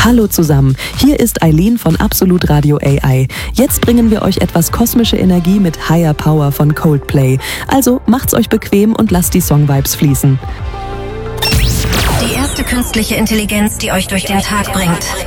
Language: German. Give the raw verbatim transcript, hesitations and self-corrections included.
Hallo zusammen, hier ist Eileen von Absolut Radio A I. Jetzt bringen wir euch etwas kosmische Energie mit Higher Power von Coldplay. Also macht's euch bequem und lasst die Songvibes fließen. Die erste künstliche Intelligenz, die euch durch den Tag bringt.